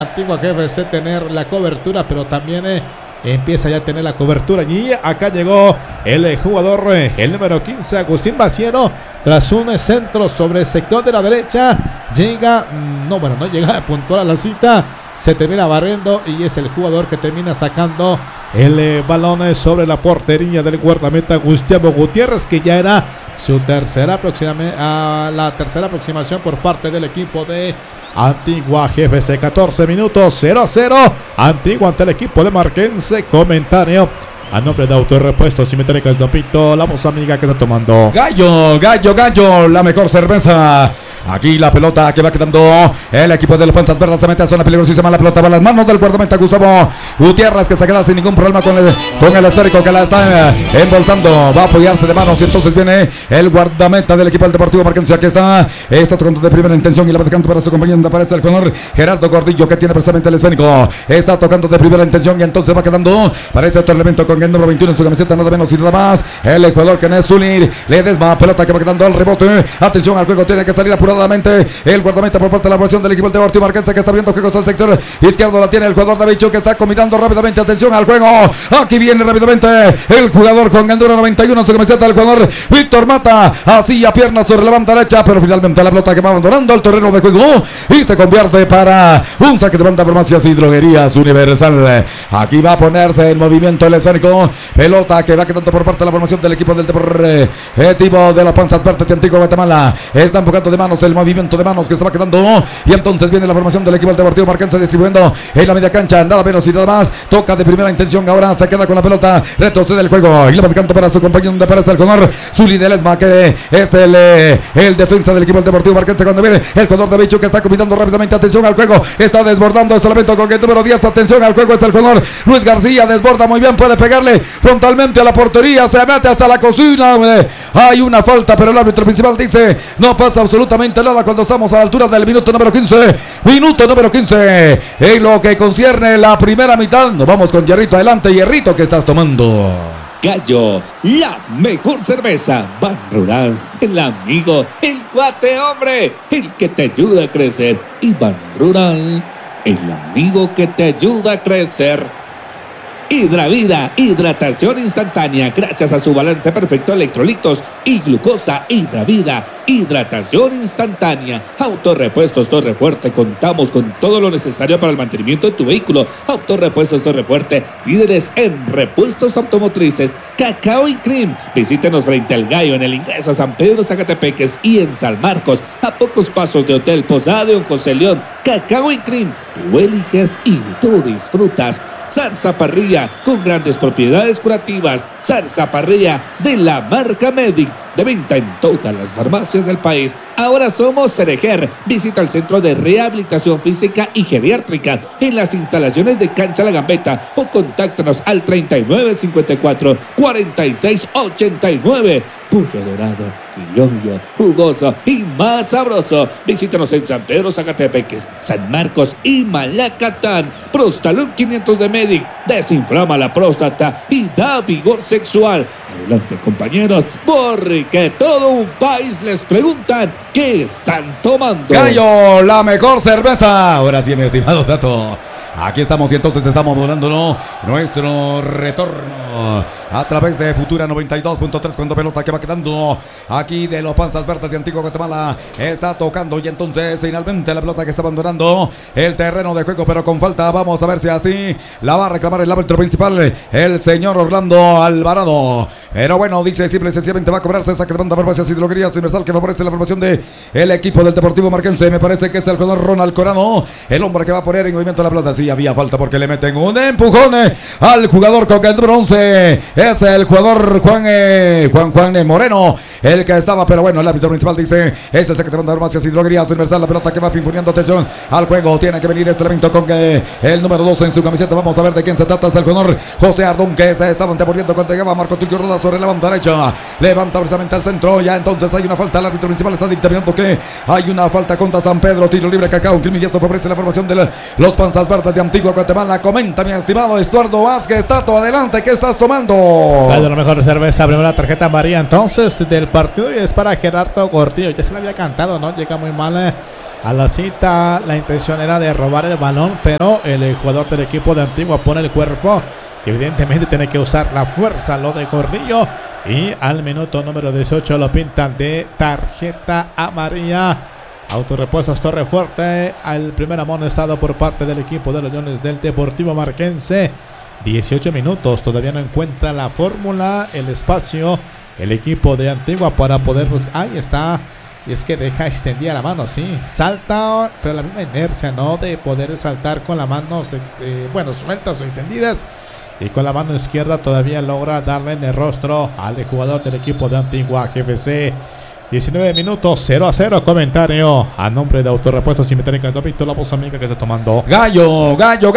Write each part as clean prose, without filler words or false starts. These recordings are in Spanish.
Antigua GFC tener la cobertura, pero también empieza ya a tener la cobertura. Y acá llegó el jugador, el número 15, Agustín Baciero, tras un centro sobre el sector de la derecha. Llega, no llega puntual a la cita, se termina barriendo y es el jugador que termina sacando el balón sobre la portería del guardameta Gustavo Gutiérrez, que ya era su tercera aproximación por parte del equipo de Antigua GFC. 14 minutos, 0-0. Antigua ante el equipo de Marquense. Comentario a nombre de Autorepuestos y Metálicas Dopito, la voz amiga que está tomando Gallo, la mejor cerveza. Aquí la pelota que va quedando el equipo de los Panzas Verdes, se mete a zona peligrosísima, la pelota va a las manos del guardameta Gustavo Gutiérrez, que se queda sin ningún problema con el esférico que la está embolsando, va a apoyarse de manos y entonces viene el guardameta del equipo del Deportivo Marquense, que está tocando de primera intención y la va dejando para su compañero, aparece el color Gerardo Gordillo, que tiene precisamente el esférico, está tocando de primera intención y entonces va quedando para este otro elemento con el número 21 en su camiseta, nada menos y nada más, el jugador que es Zulir, le desma, pelota que va quedando al rebote, atención al juego, tiene que salir apuradamente el guardameta por parte de la posición del equipo del Deportivo Marquense, que está viendo juegos al sector izquierdo, la tiene el jugador David Chu, que está combinando rápidamente, atención al juego, aquí viene rápidamente el jugador con el número 91 en su camiseta, el jugador Víctor Mata, así a piernas sobre la banda derecha, pero finalmente la pelota que va abandonando el terreno de juego y se convierte para un saque de banda. Farmacias y Droguerías Universal, aquí va a ponerse en movimiento el esférico, pelota que va quedando por parte de la formación del equipo del Deportivo de las Panzas Verdes de Antigua Guatemala, está empujando de manos el movimiento de manos que se va quedando y entonces viene la formación del equipo del Deportivo Marquense distribuyendo en la media cancha, nada menos y nada más, toca de primera intención, ahora se queda con la pelota, retrocede el juego y le va dejando para su compañero donde aparece el color Zuli de Lesma, que es el defensa del equipo del Deportivo Marquense, cuando viene el jugador de Bicho, que está combinando rápidamente, atención al juego, está desbordando este elemento con el número 10, atención al juego, es el jugador Luis García, desborda muy bien, puede pegarle frontalmente a la portería, se mete hasta la cocina, hay una falta, pero el árbitro principal dice no pasa absolutamente nada cuando estamos a la altura del minuto número 15, en lo que concierne la primera mitad. Nos vamos con Hierrito, adelante Hierrito, ¿qué estás tomando? Gallo, la mejor cerveza. Ban Rural, el amigo, el cuate, hombre, el que te ayuda a crecer. Y Ban Rural, el amigo que te ayuda a crecer. Hidravida, hidratación instantánea, gracias a su balance perfecto de electrolitos y glucosa. Hidravida, hidratación instantánea. Autorepuestos Torrefuerte, contamos con todo lo necesario para el mantenimiento de tu vehículo. Autorepuestos Torrefuerte, líderes en repuestos automotrices. Cacao y Cream, visítenos frente al Gallo en el ingreso a San Pedro Zacatepeques y en San Marcos, a pocos pasos de Hotel Posada de José León. Cacao y Cream, tú eliges y tú disfrutas. Zarza Parrilla, con grandes propiedades curativas. Zarza Parrilla de la marca Medic, de venta en todas las farmacias del país. Ahora somos Cerejer. Visita el Centro de Rehabilitación Física y Geriátrica en las instalaciones de Cancha La Gambeta o contáctanos al 3954-4689. Pollo dorado, criollo, jugoso y más sabroso. Visítanos en San Pedro Zacatepeques, San Marcos y Malacatán. Prostalón 500 de Medic desinflama la próstata y da vigor sexual. Adelante, compañeros, porque todo un país les preguntan qué están tomando. Gallo, la mejor cerveza. Ahora sí, mi estimado Tato, aquí estamos y entonces estamos volando nuestro retorno a través de Futura 92.3 cuando pelota que va quedando aquí de los Panzas Verdes de Antigua Guatemala está tocando y entonces finalmente la pelota que está abandonando el terreno de juego, pero con falta. Vamos a ver si así la va a reclamar el árbitro principal, el señor Orlando Alvarado, pero bueno, dice simple y sencillamente va a cobrarse saque de banda. Farmacias y Droguerías Universal, que favorece la formación de el equipo del Deportivo Marquense. Me parece que es el jugador Ronald Corano, el hombre que va a poner en movimiento la pelota. Sí, había falta porque le meten un empujón al jugador con el número 11. Es el jugador Juan Moreno el que estaba, pero bueno, el árbitro principal dice ese saque de banda. Farmacias y Droguerías Universal, la pelota que va imponiendo atención al juego. Tiene que venir este elemento con el número 12 en su camiseta. Vamos a ver de quién se trata. Es el jugador José Ardón, que se estaban devolviendo cuando llegaba Marco Tulio Roda sobre la banda derecha. Levanta precisamente al centro. Ya entonces hay una falta. El árbitro principal está dictaminando que hay una falta contra San Pedro. Tiro libre, Cacao Cream, y esto favorece la formación de los Panzas Verdes de Antigua Guatemala. Comenta, mi estimado Estuardo Vázquez. Tato, adelante, ¿qué estás tomando? De la mejor cerveza, primera tarjeta amarilla entonces del partido y es para Gerardo Gordillo. Ya se le había cantado, ¿no? Llega muy mal a la cita. La intención era de robar el balón, pero el jugador del equipo de Antigua pone el cuerpo. Evidentemente tiene que usar la fuerza, lo de Gordillo. Y al minuto número 18 lo pintan de tarjeta amarilla. Autorepuestos Torrefuerte, al primer amonestado por parte del equipo de los Leones del Deportivo Marquense. 18 minutos, todavía no encuentra la fórmula, el espacio, el equipo de Antigua para poder ahí está. Y es que deja extendida la mano, sí, salta, pero la misma inercia, ¿no? De poder saltar con las manos, sueltas o extendidas. Y con la mano izquierda todavía logra darle en el rostro al jugador del equipo de Antigua GFC. 19 minutos, 0-0. Comentario a nombre de Autorepuestos y Metálicas Víctor, la voz amiga que está tomando. Gallo,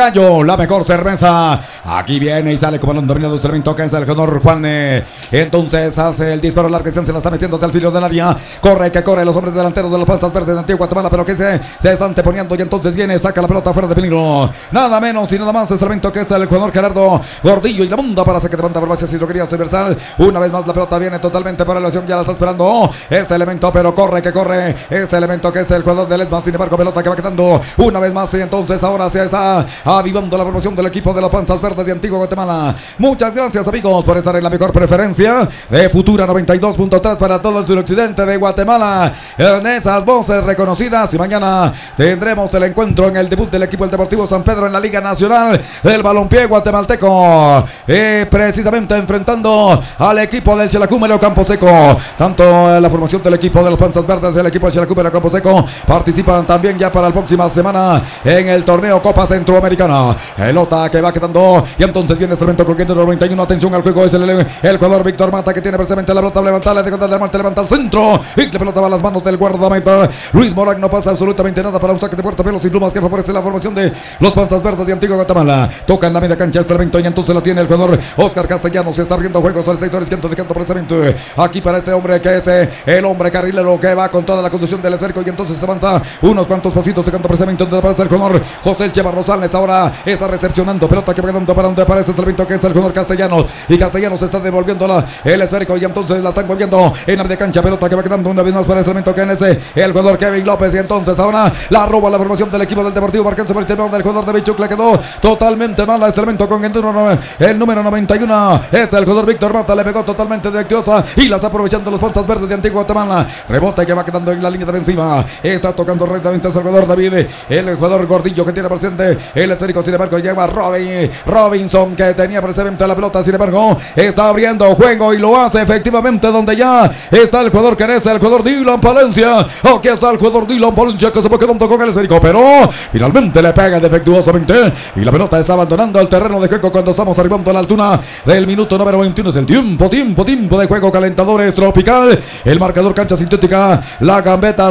la mejor cerveza. Aquí viene y sale como el dominado del evento, que es el jugador Juan. Entonces hace el disparo larga distancia, la está metiéndose al filo del área. Corre, que corre los hombres delanteros de los Panzas Verdes de Antigua Guatemala, pero que se están teponiendo y entonces viene, saca la pelota fuera de peligro. Nada menos y nada más este evento, que es el jugador Gerardo Gordillo, y la bunda para saque de banda, farmacias y droguerías Universal. Una vez más la pelota viene totalmente para la acción, ya la está esperando este elemento, pero corre, que corre este elemento, que es el jugador del Edman. Sin embargo, pelota que va quedando una vez más, y entonces ahora se está avivando la formación del equipo de los Panzas Verdes de Antigua Guatemala. Muchas gracias, amigos, por estar en la mejor preferencia de Futura 92.3 para todo el suroccidente de Guatemala, en esas voces reconocidas. Y mañana tendremos el encuentro en el debut del equipo del Deportivo San Pedro en la Liga Nacional del Balompié Guatemalteco, precisamente enfrentando al equipo del Xelacúmero Camposeco. Tanto la formación del equipo de los Panzas Verdes del equipo del Xelacúmero Camposeco participan también ya para la próxima semana en el torneo Copa Centroamericana. Pelota que va quedando, y entonces viene este momento cogiendo el 91. Atención al juego, es el jugador Víctor Mata, que tiene precisamente la pelota levantada, de contar la muerte, levanta al centro y la pelota va a las manos del guardameta Luis Morán. No pasa absolutamente nada para un saque de puerta, pelos y plumas que favorece la formación de los Panzas Verdes de Antigua Guatemala. Toca en la media cancha este evento, y entonces lo tiene el jugador Oscar Castellanos. Se está abriendo juegos al sector izquierdo de canto precisamente aquí para este hombre, que es el hombre carrilero, que va con toda la conducción del esférico, y entonces se avanza unos cuantos pasitos de canto precisamente donde aparece el jugador José Cheva Rosales. Ahora está recepcionando pelota que va quedando para donde aparece este evento, que es el jugador Castellanos, y Castellanos está devolviendo el esférico, y entonces la están volviendo en la media cancha. Pelota que va quedando una vez más para este evento, que es el jugador Kevin López, y entonces ahora la roba la formación del equipo del Deportivo Marquense por el tema del jugador de Bichuc. Le quedó totalmente mal a este elemento con el número 91. Es el jugador Víctor Mata, le pegó totalmente de actiosa y la está aprovechando los Panzas Verdes de Antigua Guatemala. Rebota que va quedando en la línea defensiva. Está tocando rectamente el jugador David, el jugador Gordillo, que tiene presente el esférico. Sin embargo, lleva Robinson, que tenía presente la pelota. Sin embargo, está abriendo juego y lo hace efectivamente donde ya está el jugador que es el jugador Dylan Palencia. Aquí está el jugador Dylan Palencia, que se va quedando con el esférico, pero finalmente le pega defectuosamente y la pelota está abandonando el terreno de juego cuando estamos arribando a la altura del minuto número 21. Es el tiempo de juego. Calentadores Tropical, el marcador cancha sintética, la Gambeta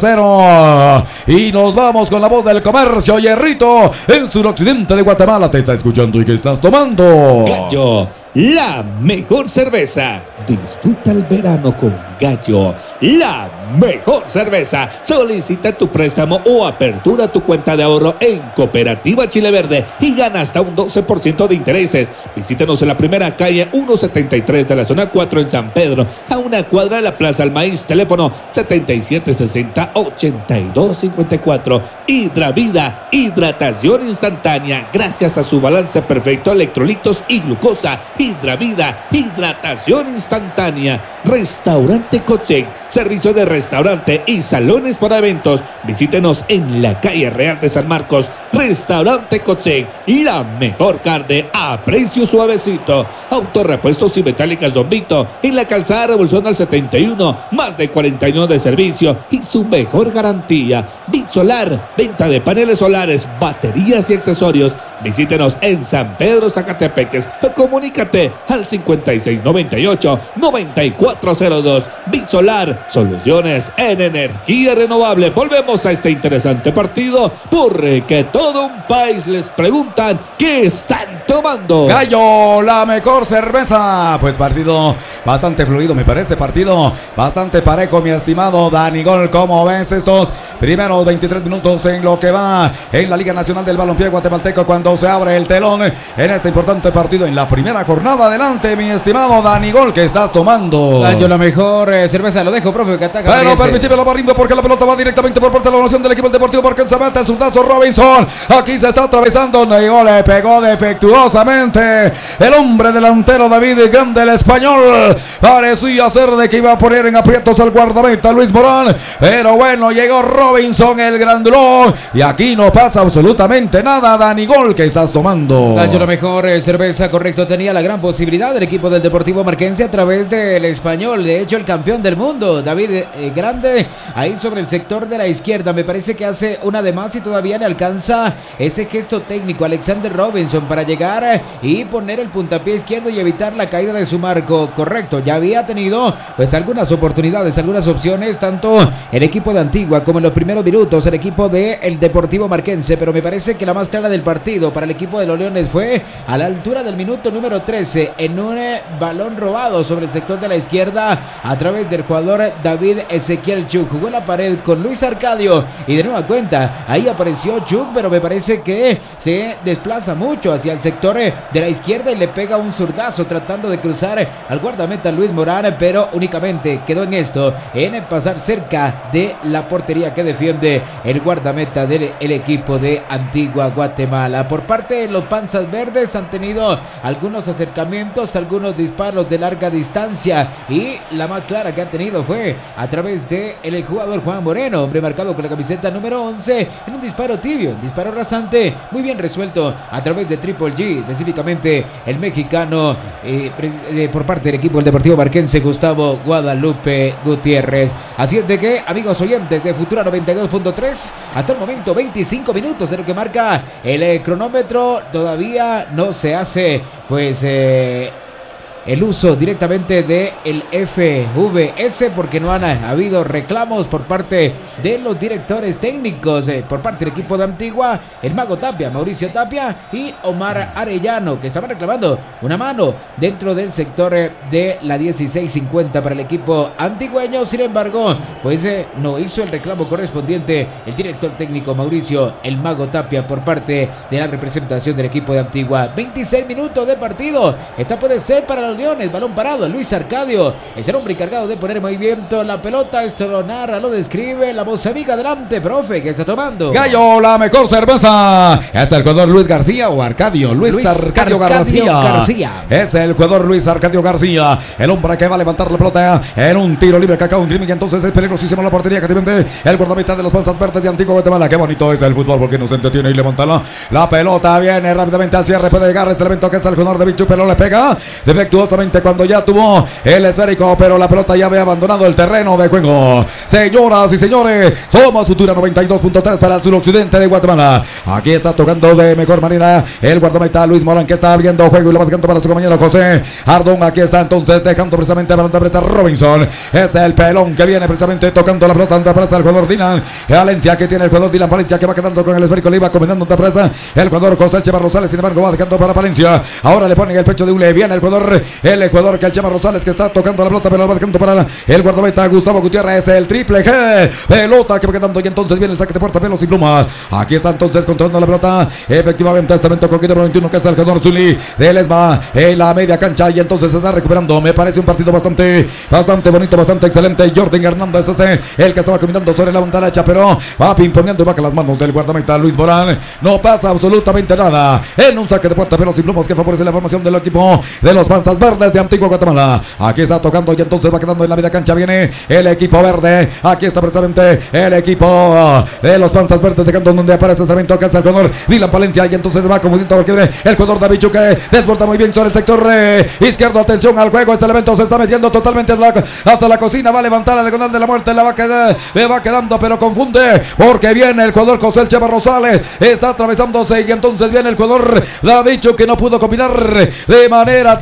0-0, y nos vamos con la voz del comercio. Hierrito, en suroccidente de Guatemala, te está escuchando. ¿Y qué estás tomando? Gallo, la mejor cerveza. Disfruta el verano con Gallo, la mejor cerveza. Solicita tu préstamo o apertura tu cuenta de ahorro en Cooperativa Chile Verde y gana hasta un 12% de intereses. Visítanos en la primera calle 173 de la zona 4 en San Pedro, a una cuadra de la Plaza del Maíz. Teléfono 7760-8254. Hidravida, hidratación instantánea gracias a su balance perfecto, electrolitos y glucosa. Hidravida, hidratación instantánea. Restaurante Cochec, servicio de restaurante y salones para eventos. Visítenos en la calle Real de San Marcos. Restaurante Cochec, la mejor carne a precio suavecito. Autorepuestos y Metálicas Don Vito, en la calzada Revolución al 71. Más de 40 años de servicio y su mejor garantía. Bit Solar, venta de paneles solares, baterías y accesorios. Visítenos en San Pedro Zacatepeques o comunícate al 5698-9402. Bit Solar, soluciones en energía renovable. Volvemos a este interesante partido porque todo un país les preguntan qué están tomando. Gallo, la mejor cerveza. Pues partido bastante fluido, me parece. Partido bastante parejo, mi estimado Dani Gol. ¿Cómo ves estos Primeros 23 minutos en lo que va en la Liga Nacional del Balompié Guatemalteco, cuando se abre el telón en este importante partido en la primera jornada. Adelante, mi estimado Dani Gol, que estás tomando. Gallo, la mejor cerveza, lo dejo, profe, que ataca. Pero permíteme la barrimba porque la pelota va directamente por parte de la oración del equipo del Deportivo Marquense. Mete el zurdazo Robinson. Aquí se está atravesando. Le pegó defectuosamente el hombre delantero David Grande, el español. Parecía ser de que iba a poner en aprietos al guardameta Luis Morán. Pero bueno, llegó Robinson, el grandulón. Y aquí no pasa absolutamente nada. Dani Gol, que estás tomando. Gallo, la mejor cerveza, correcto. Tenía la gran posibilidad del equipo del Deportivo Marquense a través del español. De hecho, el campeón del mundo, David Grande, ahí sobre el sector de la izquierda. Me parece que hace una de más y todavía le alcanza ese gesto técnico Alexander Robinson para llegar y poner el puntapié izquierdo y evitar la caída de su marco. Correcto, ya había tenido pues algunas oportunidades, algunas opciones, tanto el equipo de Antigua como en los primeros minutos el equipo del Deportivo Marquense, pero me parece que la más clara del partido para el equipo de los Leones fue a la altura del minuto número 13 en un balón robado sobre el sector de la izquierda a través del jugador David Ezequiel Chuk. Jugó la pared con Luis Arcadio y de nueva cuenta ahí apareció Chuk, pero me parece que se desplaza mucho hacia el sector de la izquierda y le pega un zurdazo tratando de cruzar al guardameta Luis Morán, pero únicamente quedó en esto, en pasar cerca de la portería que defiende el guardameta del equipo de Antigua Guatemala. Por parte de los Panzas Verdes han tenido algunos acercamientos, algunos disparos de larga distancia y la más clara que ha tenido fue a través de el jugador Juan Moreno, hombre marcado con la camiseta número 11 en un disparo tibio, un disparo rasante, muy bien resuelto a través de Triple G, específicamente el mexicano por parte del equipo del Deportivo Marquense, Gustavo Guadalupe Gutiérrez. Así es de que, amigos oyentes de Futura 92.3, hasta el momento 25 minutos de lo que marca el cronómetro. Todavía no se hace pues el uso directamente de el FVS porque no han habido reclamos por parte de los directores técnicos, por parte del equipo de Antigua, el Mago Tapia, Mauricio Tapia y Omar Arellano, que estaban reclamando una mano dentro del sector de la 1650 para el equipo antigüeño. Sin embargo, pues no hizo el reclamo correspondiente el director técnico Mauricio el Mago Tapia por parte de la representación del equipo de Antigua. 26 minutos de partido. Esta puede ser para los Leones. Balón parado, Luis Arcadio es el hombre encargado de poner en movimiento la pelota. Esto lo narra, lo describe la voz amiga. Adelante, profe, que está tomando. Gallo, la mejor cerveza. Es el jugador Luis García o Arcadio. Luis Arcadio García. Es el jugador Luis Arcadio García, el hombre que va a levantar la pelota en un tiro libre que acaba un crimen, y entonces es peligrosísimo la portería que defiende el guardameta de los Panzas Verdes de Antigua Guatemala. Qué bonito es el fútbol porque nos entretiene y levanta la pelota. Viene rápidamente al cierre, puede llegar este elemento que es el jugador de Bichu, pero le pega defectuosamente cuando ya tuvo el esférico, pero la pelota ya había abandonado el terreno de juego. Señoras y señores, somos Futura 92.3 para el suroccidente de Guatemala. Aquí está tocando de mejor manera el guardameta Luis Morán, que está abriendo juego y lo va dejando para su compañero José Ardón. Aquí está entonces dejando precisamente a la pelota Robinson. Es el pelón que viene precisamente tocando la pelota ante presa el jugador Dylan Valencia, que tiene el jugador Dylan Valencia, que va quedando con el esférico, le iba combinando ante presa el jugador José Chema Rosales. Sin embargo, va dejando para Valencia. Ahora le ponen el pecho de Ule. Viene el jugador que el Chema Rosales, que está tocando la pelota, pero lo va dejando para el guardameta Gustavo Gutiérrez, el triple G. Pelota que va quedando y entonces viene el saque de puerta, pelos y plumas. Aquí está entonces controlando la pelota. Efectivamente, este momento con 21, que es el jugador Zuli del ESMA en la media cancha, y entonces se está recuperando. Me parece un partido bastante bonito, bastante excelente. Jordan Hernández es el que estaba combinando sobre la banda derecha, pero va pimponeando y va con las manos del guardameta Luis Morán. No pasa absolutamente nada en un saque de puerta, pelos y plumas que favorece la formación del equipo de los Panzas Verdes de Antigua Guatemala. Aquí está tocando y entonces va quedando en la media cancha. Viene el equipo verde. Aquí está precisamente el equipo de los Panzas Verdes, dejando donde aparece este evento que es el jugador Dylan Valencia, y entonces va confundiendo porque viene el jugador David Chu, que desborda muy bien sobre el sector izquierdo. Atención al juego, este elemento se está metiendo totalmente hasta la cocina, va a levantar la diagonal de la muerte, le va quedando, pero confunde porque viene el jugador José el Chema Rosales, está atravesándose, y entonces viene el jugador David Chu, que no pudo combinar de manera tal la pelota.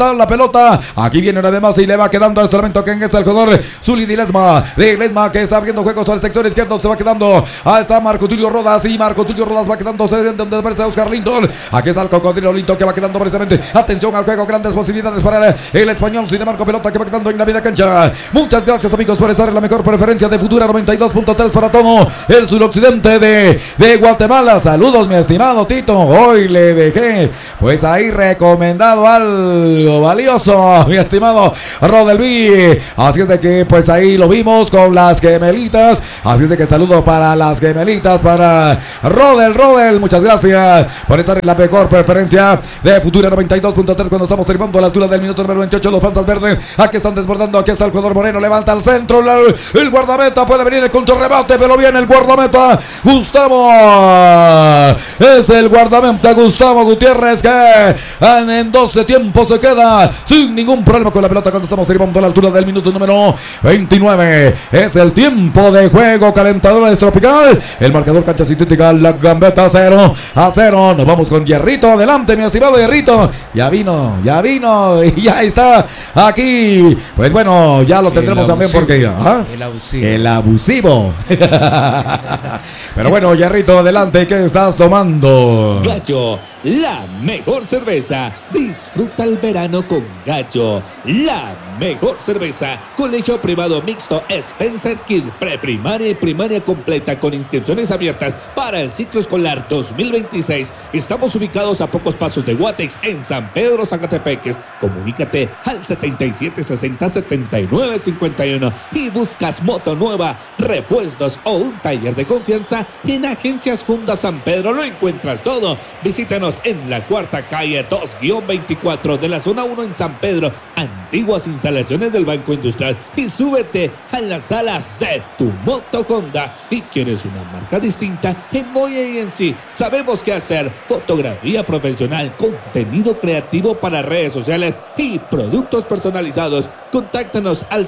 pelota. Aquí viene una vez más y le va quedando a este elemento que es el jugador Zuli de Ledesma, que está abriendo juegos sobre el sector izquierdo. Se va quedando. Ahí está Marco Tulio Rodas. Y Marco Tulio Rodas va quedándose donde aparece Oscar Linton. Aquí está el cocodrilo Linton que va quedando precisamente. Atención al juego. Grandes posibilidades para el español. Sin embargo, pelota que va quedando en la media cancha. Muchas gracias, amigos, por estar en la mejor preferencia de Futura 92.3 para todo el suroccidente de Guatemala. Saludos, mi estimado Tito. Hoy le dejé pues ahí recomendado algo valioso, mi estimado Rodelví. Así es de que pues ahí lo vimos con las gemelitas. Así es de que saludo para las gemelitas, para Rodel. Muchas gracias por estar en la mejor preferencia de Futura 92.3 cuando estamos arribando a la altura del minuto número 28. Los Panzas Verdes aquí están desbordando. Aquí está el jugador Moreno. Levanta al centro. El guardameta puede venir el contrarrebate, pero viene el guardameta Gustavo. Es el guardameta Gustavo Gutiérrez que en 12 tiempos se queda sin ningún problema con la pelota cuando estamos arribando a la altura del minuto número 29. Es el tiempo de juego. Calentadores Tropical. El marcador cancha sintética. La Gambeta 0-0. Nos vamos con Hierrito. Adelante, mi estimado Hierrito. Ya vino y ya está aquí. Pues bueno, ya lo tendremos también porque el abusivo. Pero bueno, Hierrito, adelante. ¿Qué estás tomando? Gallo, la mejor cerveza. Disfruta el verano con Gallo, la mejor cerveza. Colegio privado mixto Spencer Kid, preprimaria y primaria completa con inscripciones abiertas para el ciclo escolar 2026. Estamos ubicados a pocos pasos de Guatex en San Pedro, Zacatepeques. Comunícate al 7760-7951 y buscas moto nueva, repuestos o un taller de confianza. En Agencias Honda San Pedro lo encuentras todo. Visítanos en la cuarta calle 2-24 de la zona 1 en San Pedro, antiguas instalaciones del Banco Industrial, y súbete a las alas de tu moto Honda. Y quieres una marca distinta, en Moya ENC sabemos qué hacer: fotografía profesional, contenido creativo para redes sociales y productos personalizados. Contáctanos al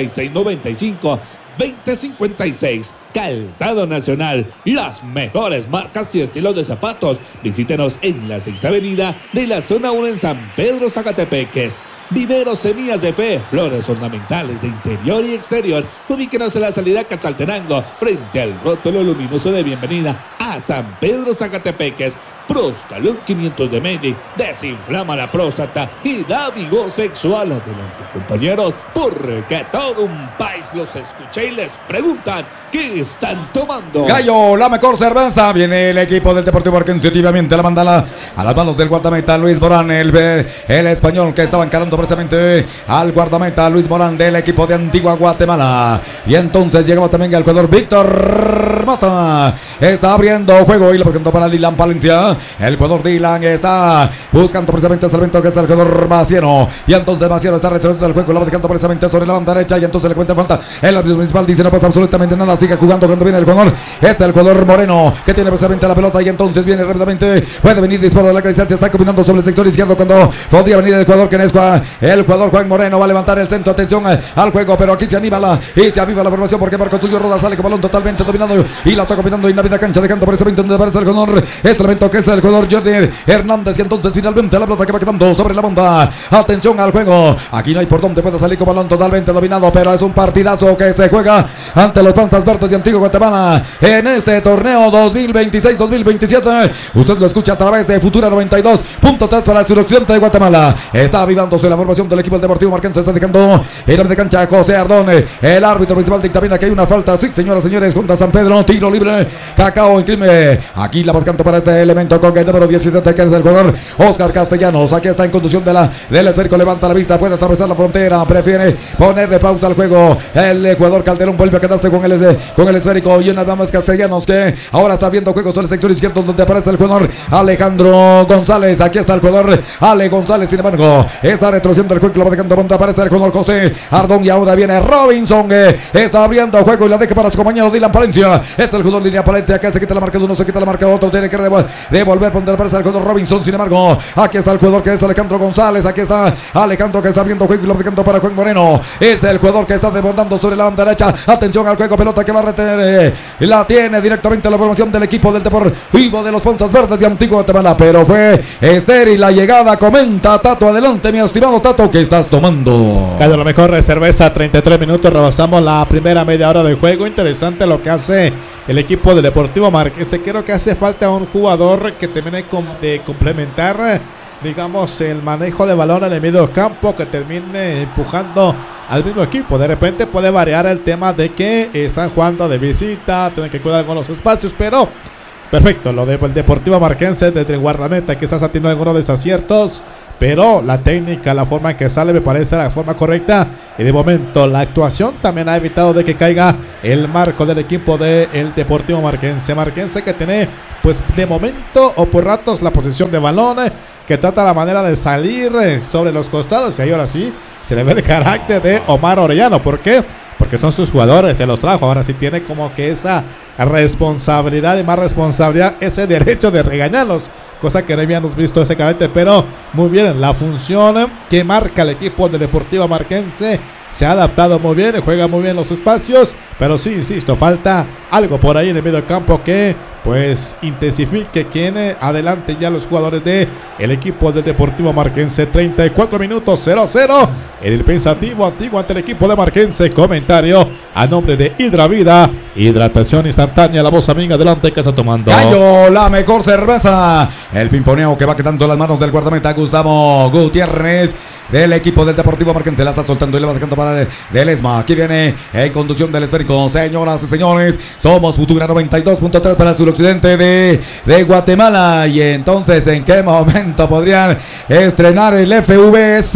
5695-2056. Calzado Nacional, las mejores marcas y estilos de zapatos. Visítenos en la 6ª avenida de la zona 1 en San Pedro, Zacatepeques. Viveros Semillas de Fe, flores ornamentales de interior y exterior. Ubíquenos en la salida Quetzaltenango, frente al rótulo luminoso de bienvenida a San Pedro, Zacatepeques. Prostalón 500 de Medic desinflama la próstata y da vigor sexual. Adelante, compañeros, porque todo un país los escucha y les preguntan qué están tomando. Gallo, la mejor cerveza. Viene el equipo del Deportivo Arquense, efectivamente la manda a las manos del guardameta Luis Morán, el español que estaba encarando precisamente al guardameta Luis Morán del equipo de Antigua Guatemala. Y entonces llegamos también al jugador Víctor Mata. Está abriendo juego y lo presentó para Dylan Palencia. El jugador Dylan está buscando precisamente el elemento que es el jugador Maciero. Y entonces Maciero está retrocediendo el juego, lo va dejando precisamente sobre la banda derecha. Y entonces le cuenta falta. El árbitro municipal dice no pasa absolutamente nada. Sigue jugando cuando viene el jugador. Este es el jugador Moreno que tiene precisamente la pelota. Y entonces viene rápidamente. Puede venir disparo de la distancia. Está combinando sobre el sector izquierdo cuando podría venir el jugador el jugador Juan Moreno va a levantar el centro. Atención al juego, pero aquí se anima la formación porque Marco Tulio Rodas sale con balón totalmente dominado y la está combinando en la vida cancha, dejando precisamente donde aparece el jugador. Este elemento que es el jugador Jordi Hernández. Y entonces finalmente la pelota que va quedando sobre la banda. Atención al juego. Aquí no hay por dónde puede salir con balón totalmente dominado, pero es un partidazo que se juega ante los Panzas Verdes de Antigua Guatemala en este torneo 2026-2027. Usted lo escucha a través de Futura 92.3 para el suroccidente de Guatemala. Está avivándose la formación del equipo del Deportivo Marquense. Está dejando el de cancha José Ardón. El árbitro principal dictamina que hay una falta. Sí, señoras y señores, junto a San Pedro. Tiro libre. Cacao incline. Aquí la buscando para este elemento con el número 17 que es el jugador Oscar Castellanos. Aquí está en conducción del esférico. Levanta la vista. Puede atravesar la frontera. Prefiere ponerle pausa al juego. El jugador Calderón vuelve a quedarse con el esférico. Y una vez más Castellanos que ahora está viendo juegos sobre el sector izquierdo donde aparece el jugador Alejandro González. Aquí está el jugador Ale González. Sin embargo, está retrocediendo el juego. Lo va dejando donde aparece el jugador José Ardón. Y ahora viene Robinson. Está abriendo el juego y la deja para su compañero Dylan Palencia. Es el jugador Dylan Palencia que se quita la marca de uno, se quita la marca de otro. Tiene que devolver por derecha al jugador Robinson. Sin embargo, aquí está el jugador que es Alejandro González. Aquí está Alejandro que está abriendo juego y lo dejando para Juan Moreno. Es el jugador que está desbordando sobre la banda derecha. Atención al juego, pelota que va a retener. La tiene directamente la formación del equipo del Deportivo de los Ponzas Verdes de Antigua Guatemala. Pero fue estéril la llegada. Comenta Tato, adelante mi estimado Tato, ¿qué estás tomando? Cada lo mejor de cerveza, 33 minutos, rebasamos la primera media hora del juego. Interesante lo que hace el equipo del Deportivo Marquense. Creo que hace falta un jugador que termine de complementar, digamos, el manejo de balón en el medio campo, que termine empujando al mismo equipo. De repente puede variar el tema de que están jugando de visita, tienen que cuidar con los espacios, pero perfecto, lo del Deportivo Marquense desde el guardameta, quizás ha tenido algunos desaciertos, pero la técnica, la forma en que sale me parece la forma correcta, y de momento la actuación también ha evitado de que caiga el marco del equipo del Deportivo Marquense. Marquense que tiene, pues de momento o por ratos, la posesión de balón, que trata la manera de salir sobre los costados, y ahí ahora sí se le ve el carácter de Omar Orellano. ¿Por qué? Porque son sus jugadores, se los trajo. Ahora sí tiene como que esa responsabilidad y más responsabilidad, ese derecho de regañarlos, cosa que no habíamos visto ese carácter. Pero muy bien, la función que marca el equipo del Deportivo Marquense se ha adaptado muy bien, juega muy bien los espacios, pero sí, insisto, falta algo por ahí en el medio campo que pues intensifique, quien adelante ya los jugadores de el equipo del Deportivo Marquense. 34 minutos, 0-0 en el pensativo Antiguo ante el equipo de Marquense. Comentario a nombre de Hidravida, hidratación instantánea. La voz amiga, adelante, que está tomando Gallo, la mejor cerveza. El pimponeo que va quedando en las manos del guardameta Gustavo Gutiérrez del equipo del Deportivo Marquense. La está soltando y le va dejando para Delesma. Aquí viene en conducción del esférico. Señoras y señores, somos Futura 92.3 para el suroccidente de Guatemala. Y entonces, ¿en qué momento podrían estrenar el FVS?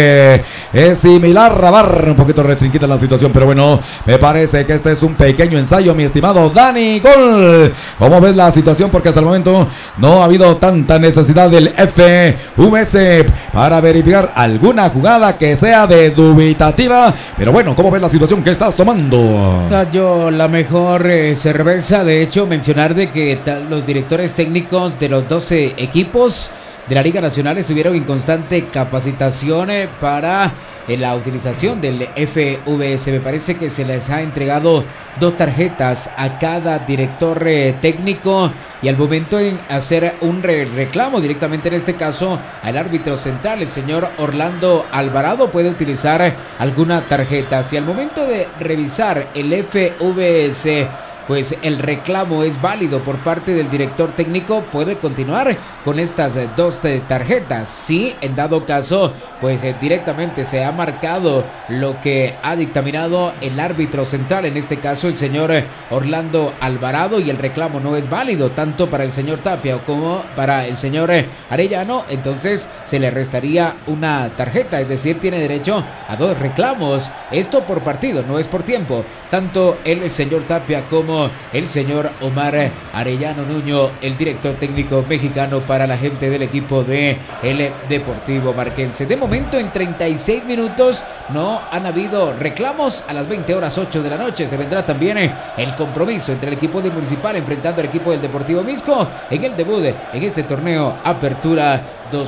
Es similar a Barra, un poquito restringida la situación, pero bueno, me parece que este es un pequeño ensayo, mi estimado Dani Gol. ¿Cómo ves la situación? Porque hasta el momento no ha habido tanta necesidad del FVS para verificar alguna jugada que sea de dubitativa. Pero bueno, ¿cómo ves la situación que estás tomando? Yo la mejor cerveza. De hecho, mencionar de que los directores técnicos de los 12 equipos de la Liga Nacional estuvieron en constante capacitación para la utilización del FVS. Me parece que se les ha entregado 2 tarjetas a cada director técnico, y al momento en hacer un reclamo directamente, en este caso al árbitro central, el señor Orlando Alvarado, puede utilizar alguna tarjeta. Si al momento de revisar el FVS pues el reclamo es válido por parte del director técnico, puede continuar con estas 2 tarjetas. Si en dado caso pues directamente se ha marcado lo que ha dictaminado el árbitro central, en este caso el señor Orlando Alvarado, y el reclamo no es válido tanto para el señor Tapia como para el señor Arellano, entonces se le restaría una tarjeta, es decir, tiene derecho a 2 reclamos. Esto por partido, no es por tiempo. Tanto el señor Tapia como el señor Omar Arellano Nuño, el director técnico mexicano para la gente del equipo de el Deportivo Marquense. De momento, en 36 minutos no han habido reclamos. A las 20:08 de la noche se vendrá también el compromiso entre el equipo de Municipal enfrentando al equipo del Deportivo Misco en el debut en este torneo Apertura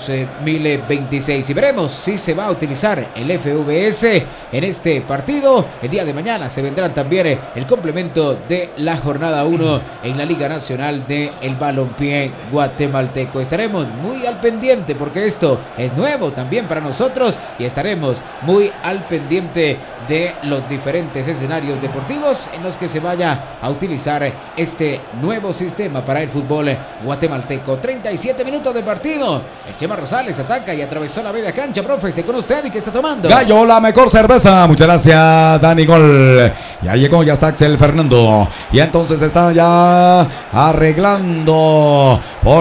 2026, y veremos si se va a utilizar el FVS en este partido. El día de mañana se vendrán también el complemento de la jornada 1 en la Liga Nacional de el Balompié Guatemalteco. Estaremos muy al pendiente porque esto es nuevo también para nosotros, y estaremos muy al pendiente de los diferentes escenarios deportivos en los que se vaya a utilizar este nuevo sistema para el fútbol guatemalteco. 37 minutos de partido. El Chema Rosales ataca y atravesó la media cancha. Profe, esté con usted, ¿y qué está tomando? Gallo, la mejor cerveza. Muchas gracias, Dani Gol. Ya llegó, ya está Axel Fernando. Y entonces está ya arreglando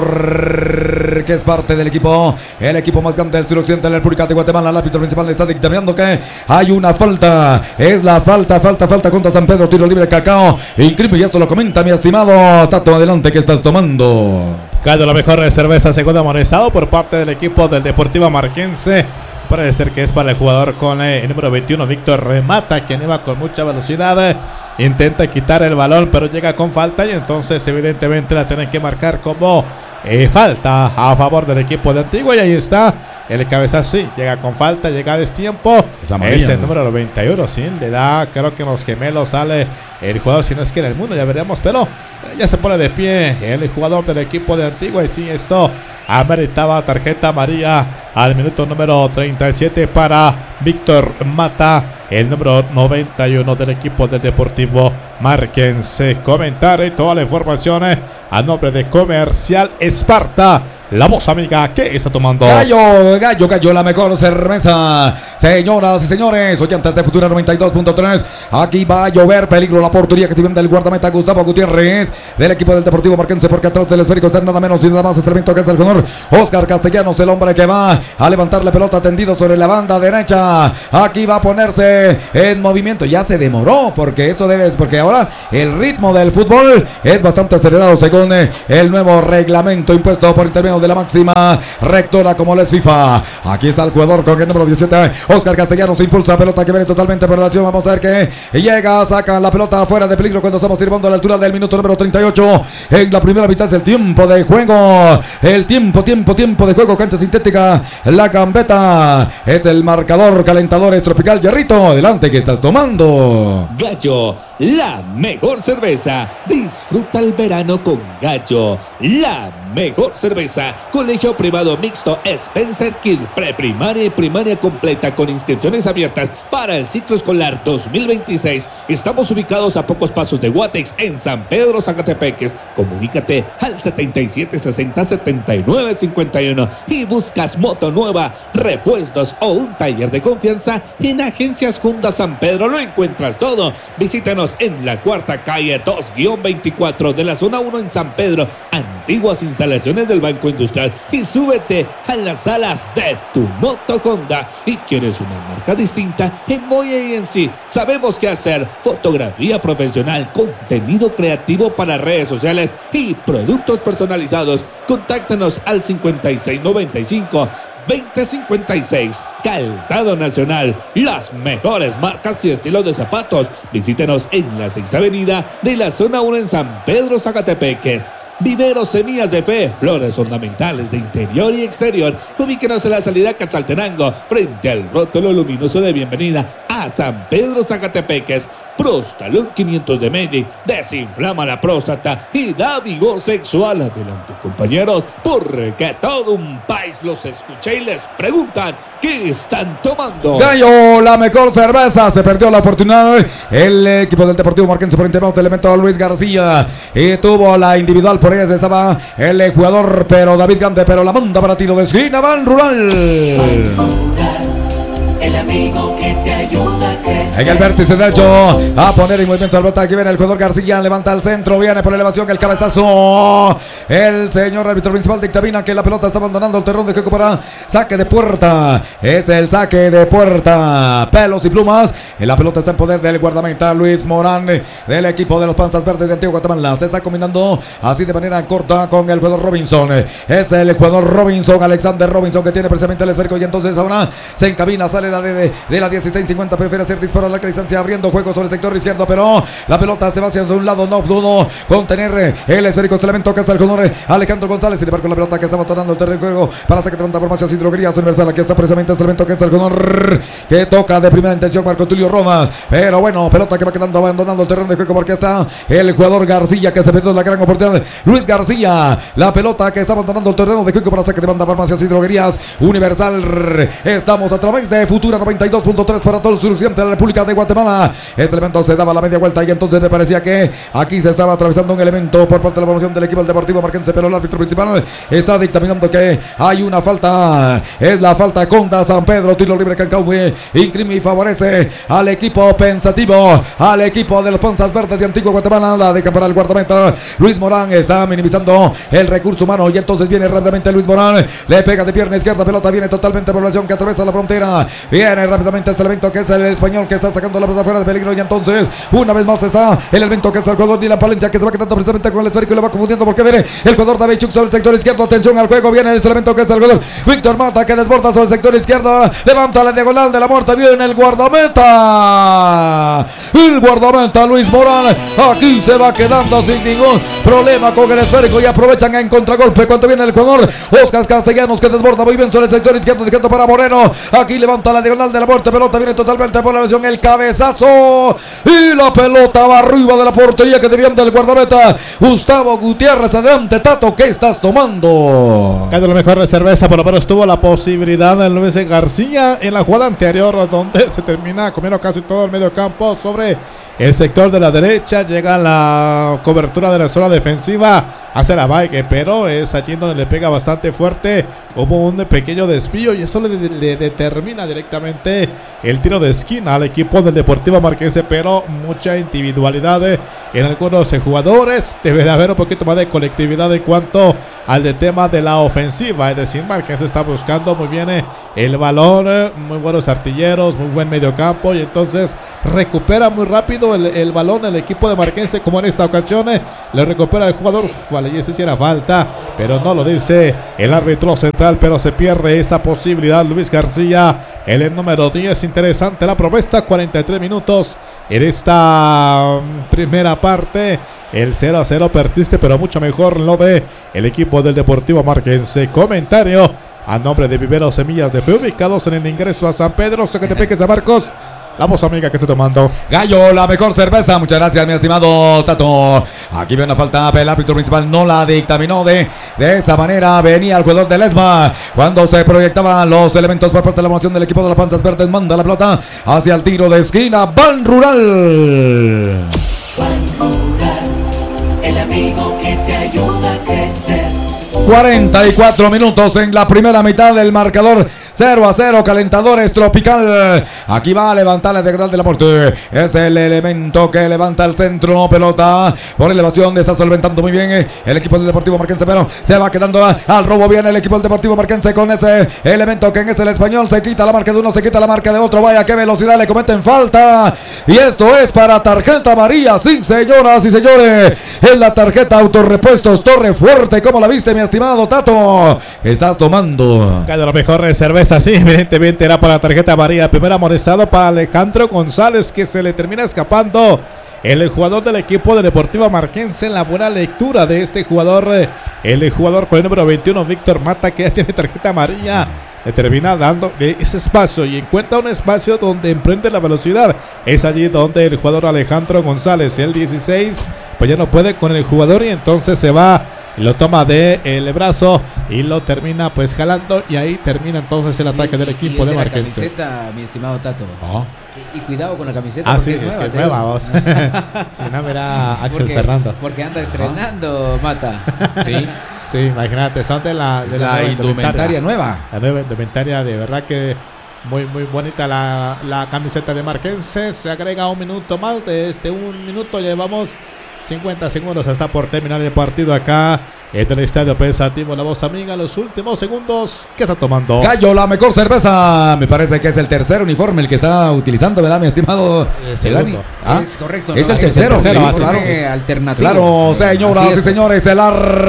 porque es parte del equipo, el equipo más grande del suroccidente de la República de Guatemala. El árbitro principal le está dictaminando que hay una falta. Es la falta contra San Pedro. Tiro libre, Cacao. Increíble, y esto lo comenta mi estimado Tato. Adelante, ¿qué estás tomando? Gallo, la mejor cerveza, segundo amonestado por parte del equipo del Deportivo Marquense. Parece ser que es para el jugador con el número 21, Víctor Remata, quien iba con mucha velocidad. Intenta quitar el balón, pero llega con falta, y entonces evidentemente la tienen que marcar como falta a favor del equipo de Antigua. Y ahí está el cabezazo. Sí, llega con falta, llega a destiempo. Es el número 91. Sí, le da, creo que en los gemelos sale el jugador, si no es que en el mundo, ya veremos. Pero ya se pone de pie el jugador del equipo de Antigua. Y sí, esto ameritaba tarjeta amarilla al minuto número 37 para Víctor Mata, el número 91 del equipo del Deportivo Marquense. Comentario y toda la información a nombre de Comercial Esparta, la voz amiga que está tomando Gallo, la mejor cerveza. Señoras y señores, oyentes de Futura 92.3, aquí va a llover, peligro la portería que tiene del guardameta Gustavo Gutiérrez del equipo del Deportivo Marquense, porque atrás del esférico está nada menos y nada más elemento que es el honor Oscar Castellanos, el hombre que va a levantar la pelota tendido sobre la banda derecha. Aquí va a ponerse en movimiento. Ya se demoró porque porque ahora el ritmo del fútbol es bastante acelerado según el nuevo reglamento impuesto por intermedio de la máxima rectora como la es FIFA. Aquí está el jugador con el número 17, Oscar Castellanos, impulsa pelota que viene totalmente por relación. Vamos a ver que llega, saca la pelota fuera de peligro cuando estamos sirviendo a la altura del minuto número 38 en la primera mitad. Es el tiempo de juego, el tiempo de juego, cancha sintética, la Gambeta es el marcador, calentadores Tropical. Hierrito, adelante, que estás tomando. Gallo, la mejor cerveza. Disfruta el verano con Gallo, la mejor cerveza. Colegio privado mixto Spencer Kid, preprimaria y primaria completa con inscripciones abiertas para el ciclo escolar 2026. Estamos ubicados a pocos pasos de Guatex en San Pedro, Zacatepeques. Comunícate al 7760-7951 y buscas moto nueva, repuestos o un taller de confianza. En Agencias Honda San Pedro lo encuentras todo. Visítanos en la cuarta calle 2-24 de la zona 1 en San Pedro, antiguas instalaciones del Banco Industrial, y súbete a las alas de tu moto Honda. Y quieres una marca distinta, en Moya ENC sabemos qué hacer: fotografía profesional, contenido creativo para redes sociales y productos personalizados. Contáctanos al 5695-2056. Calzado Nacional, las mejores marcas y estilos de zapatos. Visítenos en la 6ª avenida de la zona 1 en San Pedro, Zacatepeques. Viveros Semillas de Fe, flores ornamentales de interior y exterior. Ubíquenos en la salida Quetzaltenango, frente al rótulo luminoso de bienvenida a San Pedro, Zacatepeques. Prostalón 500 de Medic, desinflama la próstata y da vigor sexual. Adelante, compañeros, porque todo un país los escucha y les preguntan qué están tomando. Gallo, la mejor cerveza. Se perdió la oportunidad el equipo del Deportivo Marquense por intermedio del elemento Luis García, y tuvo la individual. Por ella estaba el jugador, pero David Grande, pero la manda para tiro de esquina. Ban Rural, el amigo que te ayuda a crecer. en el vértice derecho a poner en movimiento el bota. Aquí viene el jugador García, levanta al centro, viene por elevación el cabezazo. El señor árbitro principal dictamina que la pelota está abandonando el terreno de juego para saque de puerta. Es el saque de puerta. Pelos y plumas. La pelota está en poder del guardameta Luis Morán del equipo de los Panzas Verdes de Antigua Guatemala. Se está combinando así de manera corta con el jugador Robinson. Es el jugador Robinson, Alexander Robinson, que tiene precisamente el esférico, y entonces ahora se encamina, sale de la 16-50, prefiere hacer disparo a la distancia, abriendo juego sobre el sector izquierdo, pero la pelota se va hacia un lado. No pudo contener el esférico. Se le toca hasta el jugador Alejandro González. Sin embargo, la pelota que está botonando el terreno de juego para saque de banda por Farmacias y Droguerías Universal. Aquí está precisamente el elemento que es el jugador que toca de primera intención Marco Tulio Roma, pero bueno, pelota que va quedando abandonando el terreno de juego porque está el jugador García, que se metió en la gran oportunidad. Luis García, la pelota que está abandonando el terreno de juego para saque de banda Farmacias y Droguerías Universal. Estamos a través de Futura 92.3 para todo el suroccidente de la República de Guatemala. Este elemento se daba la media vuelta y entonces me parecía que aquí se estaba atravesando un elemento por parte de la formación del equipo del Deportivo Marquense, pero el árbitro principal está dictaminando que hay una falta. Es la falta contra San Pedro. Tiro libre Cancaume incrimina y favorece al equipo pensativo, al equipo de los Panzas Verdes de Antigua Guatemala. La dejan para el guardameta Luis Morán. Está minimizando el recurso humano y entonces viene rápidamente Luis Morán. Le pega de pierna izquierda. Pelota viene totalmente por población que atraviesa la frontera. Viene rápidamente este elemento que es el español que está sacando la pelota fuera de peligro. Y entonces, una vez más está el elemento que es el jugador Dylan Palencia, que se va quedando precisamente con el esférico y lo va confundiendo porque viene el jugador David Chuk sobre el sector izquierdo. Atención al juego, viene ese elemento que es el jugador Víctor Mata, que desborda sobre el sector izquierdo. Levanta la diagonal de la muerte, viene el guardameta. El guardameta Luis Morán. Aquí se va quedando sin ningún problema con el esférico y aprovechan en contragolpe cuando viene el jugador Oscar Castellanos, que desborda muy bien sobre el sector izquierdo, dejando para Moreno. Aquí levanta la diagonal de la muerte, pelota viene totalmente por la lesión, el cabezazo y la pelota va arriba de la portería que debían del guardameta Gustavo Gutiérrez. Adelante, Tato, ¿qué estás tomando? Es de lo mejor de cerveza, por lo menos tuvo la posibilidad de Luis García en la jugada anterior, donde se termina comiendo casi todo el medio campo sobre el sector de la derecha. Llega la cobertura de la zona defensiva, hace la bike, pero es allí donde le pega bastante fuerte. Hubo un pequeño desvío y eso le determina directamente el tiro de esquina al equipo del Deportivo Marquense, pero mucha individualidad en algunos jugadores. Debe de haber un poquito más de colectividad en cuanto al tema de la ofensiva, es decir, Marquense está buscando muy bien el balón, muy buenos artilleros, muy buen mediocampo, y entonces recupera muy rápido el balón el equipo de Marquense, como en esta ocasión le recupera el jugador. Vale, y ese sí era falta, pero no lo dice el árbitro central, pero se pierde esa posibilidad. Luis García, el número 10. Interesante la propuesta, 43 minutos en esta primera parte. El 0-0 persiste, pero mucho mejor lo de el equipo del Deportivo Marquense. Comentario a nombre de Viveros Semillas de Fe, ubicados en el ingreso a San Pedro, Zacatepec, San Marcos. La voz amiga que se está tomando Gallo, la mejor cerveza. Muchas gracias, mi estimado Tato. Aquí viene una falta, el árbitro principal no la dictaminó de esa manera. Venía el jugador del ESMA cuando se proyectaban los elementos por parte de la formación del equipo de las Panzas Verdes. Manda la pelota hacia el tiro de esquina. Ban Rural. Ban Rural, el amigo que te ayuda a crecer. 44 minutos en la primera mitad del marcador. 0-0, Calentadores Tropical. Aquí va a levantar la diagonal de la muerte. Es el elemento que levanta el centro. Pelota por elevación. Está solventando muy bien el equipo del Deportivo Marquense, pero se va quedando al robo. Viene el equipo del Deportivo Marquense con ese elemento que es el español. Se quita la marca de uno, se quita la marca de otro. Vaya, qué velocidad, le cometen falta. Y esto es para tarjeta amarilla. Sí, señoras y señores. Es la tarjeta Autorepuestos Torre Fuerte. ¿Cómo la viste, mi estimado Tato? Estás tomando. de lo mejor de cerveza. Sí, evidentemente era para la tarjeta amarilla. Primer amonestado para Alejandro González, que se le termina escapando el jugador del equipo de Deportivo Marquense. En la buena lectura de este jugador, el jugador con el número 21, Víctor Mata, que ya tiene tarjeta amarilla, le termina dando ese espacio y encuentra un espacio donde emprende la velocidad. Es allí donde el jugador Alejandro González, el 16, pues ya no puede con el jugador y entonces se va. Lo toma de el brazo y lo termina pues jalando, y ahí termina entonces el ataque del equipo de Marquense. La camiseta, mi estimado Tato. Oh. Y cuidado con la camiseta, porque sí, es nueva. Es que es nueva, vos. Si no, mira Axel Fernando. Porque anda estrenando, Mata. Sí, imagínate, son de la indumentaria nueva. La nueva indumentaria, de verdad que muy bonita la camiseta de Marquense. Se agrega un minuto más, de un minuto llevamos 50 segundos, está por terminar el partido acá en el Estadio Pensativo. La voz amiga, los últimos segundos. ¿Qué está tomando? Gallo, la mejor cerveza. Me parece que es el tercer uniforme el que está utilizando, ¿verdad, mi estimado? ¿Ah? Es correcto. Es el tercero. Claro. Alternativo. Claro, señoras y señores, el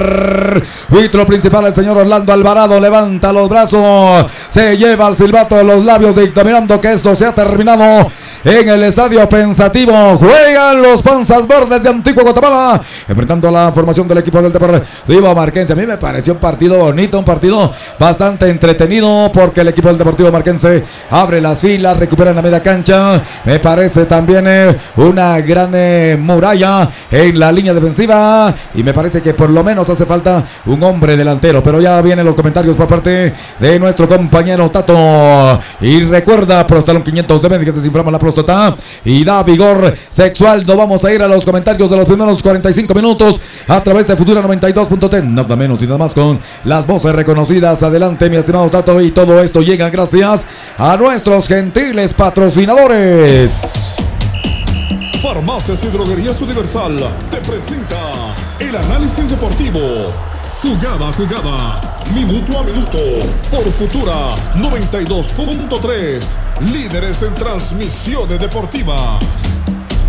árbitro principal, el señor Orlando Alvarado, levanta los brazos, se lleva el silbato de los labios, dictaminando que esto se ha terminado en el Estadio Pensativo. Juegan los Panzas Verdes de Antigua Guatemala enfrentando a la formación del equipo del Deportivo Marquense. A mí me pareció un partido bonito, un partido bastante entretenido, porque el equipo del Deportivo Marquense abre las filas, recupera en la media cancha. Me parece también una gran muralla en la línea defensiva, y me parece que por lo menos hace falta un hombre delantero. Pero ya vienen los comentarios por parte de nuestro compañero Tato. Y recuerda, Prostalón 500 de Médicas desinflama la próstata y da vigor sexual. No vamos a ir a los comentarios de los primeros 45 minutos a través de Futura 92.t, nada menos y nada más con las voces reconocidas. Adelante, mi estimado Tato, y todo esto llega gracias a nuestros gentiles patrocinadores. Farmacias y Droguerías Universal te presenta el análisis deportivo. Jugada a jugada, minuto a minuto, por Futura 92.3, líderes en transmisiones deportivas.